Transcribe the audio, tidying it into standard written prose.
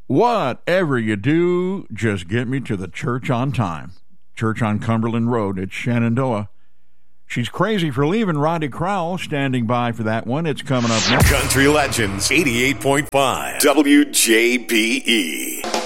Whatever you do, just get me to the church on time. Church on Cumberland Road at Shenandoah. She's crazy for leaving. Roddy Crowell standing by for that one. It's coming up next. Country Legends 88.5 WJBE.